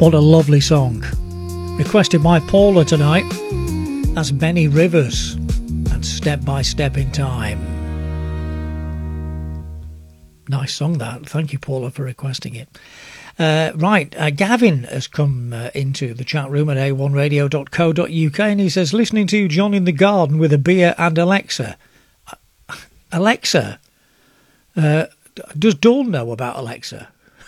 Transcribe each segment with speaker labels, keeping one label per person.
Speaker 1: What a lovely song. Requested by Paula tonight. That's Benny Rivers and Step by Step in Time. Nice song that. Thank you, Paula, for requesting it. Gavin has come into the chat room at a1radio.co.uk and he says, listening to John in the Garden with a beer and Alexa. Alexa? Does Dawn know about Alexa?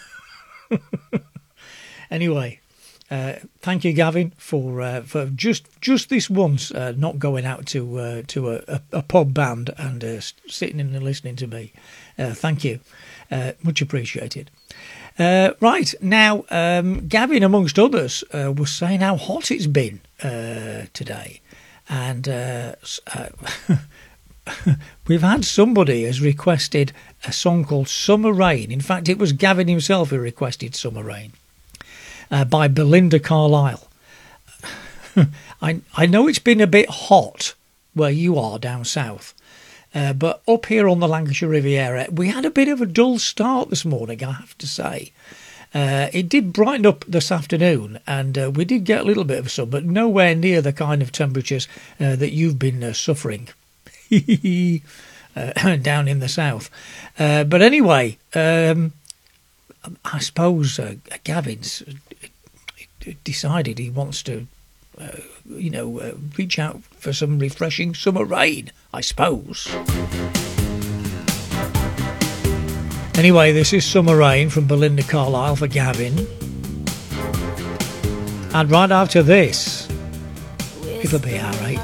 Speaker 1: Anyway, thank you, Gavin, for just this once not going out to a pub band and sitting in and listening to me. Thank you. Much appreciated. Right, now, Gavin, amongst others, was saying how hot it's been today. And we've had somebody has requested a song called Summer Rain. In fact, it was Gavin himself who requested Summer Rain by Belinda Carlisle. I know it's been a bit hot where you are down south. But up here on the Lancashire Riviera, we had a bit of a dull start this morning, I have to say. It did brighten up this afternoon, and we did get a little bit of sun, but nowhere near the kind of temperatures that you've been suffering down in the south. But anyway, I suppose Gavin's decided he wants to reach out for some refreshing summer rain, I suppose. Anyway, this is Summer Rain from Belinda Carlisle for Gavin. And right after this, it'll be our 8.